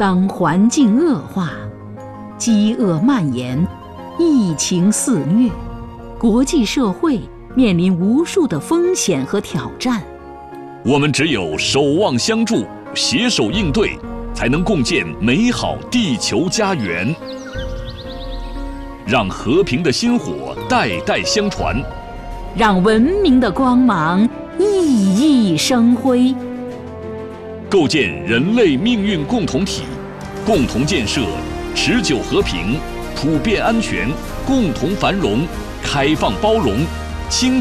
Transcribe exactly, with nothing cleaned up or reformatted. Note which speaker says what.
Speaker 1: 当环境恶化，饥饿蔓延，疫情肆虐，国际社会面临无数的风险和挑战。
Speaker 2: 我们只有守望相助，携手应对，才能共建美好地球家园。让和平的薪火代代相传，
Speaker 1: 让文明的光芒熠熠生辉。
Speaker 2: 构建人类命运共同体，共同建设持久和平、普遍安全、共同繁荣、开放包容、清